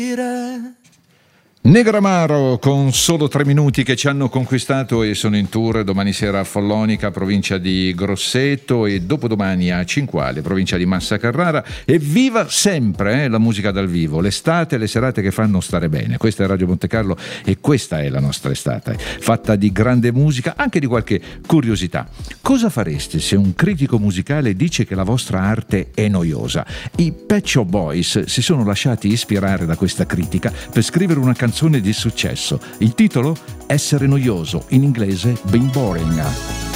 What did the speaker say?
Negramaro con solo 3 minuti che ci hanno conquistato e sono in tour domani sera a Follonica, provincia di Grosseto, e dopodomani a Cinquale, provincia di Massa Carrara. E viva sempre la musica dal vivo, l'estate, le serate che fanno stare bene. Questa è Radio Montecarlo e questa è la nostra estate, fatta di grande musica, anche di qualche curiosità. Cosa fareste se un critico musicale dice che la vostra arte è noiosa? I Pet Shop Boys si sono lasciati ispirare da questa critica per scrivere una canzone di successo. Il titolo? Essere noioso, in inglese Being Boring.